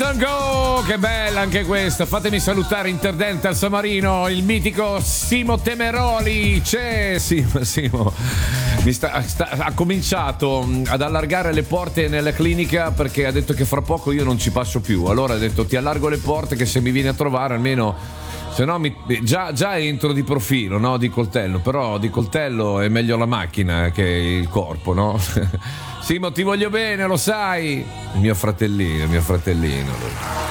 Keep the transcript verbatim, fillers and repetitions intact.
Don't Go, che bella anche questa. Fatemi salutare interdente al San Marino il mitico Simo Temeroli. C'è Simo, Simo. Mi sta, sta, ha cominciato ad allargare le porte nella clinica perché ha detto che fra poco io non ci passo più. Allora ha detto ti allargo le porte che se mi vieni a trovare almeno, se no mi, già, già entro di profilo, no? Di coltello, però di coltello è meglio la macchina che il corpo, no? Simo, ti voglio bene, lo sai. Il mio fratellino, il mio fratellino.